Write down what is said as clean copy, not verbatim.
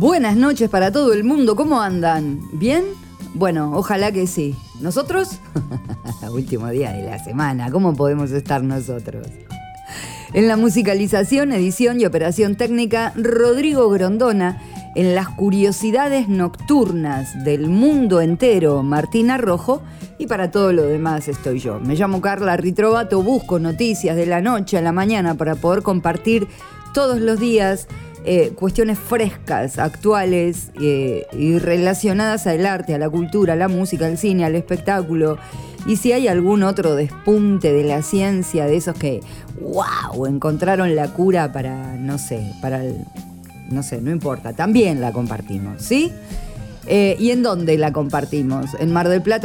Buenas noches para todo el mundo, ¿cómo andan? ¿Bien? Bueno, ojalá que sí. ¿Nosotros? Último día de la semana, ¿cómo podemos estar nosotros? En la musicalización, edición y operación técnica, Rodrigo Grondona. En las curiosidades nocturnas del mundo entero, Martina Rojo. Y para todo lo demás estoy yo. Me llamo Carla Ritrovato, busco noticias de la noche a la mañana para poder compartir todos los días cuestiones frescas, actuales y relacionadas al arte, a la cultura, a la música, al cine, al espectáculo. Y si hay algún otro despunte de la ciencia, de esos que, wow, encontraron la cura para, no sé, no importa, también la compartimos, ¿sí? ¿Y en dónde la compartimos? En Mar del Plata.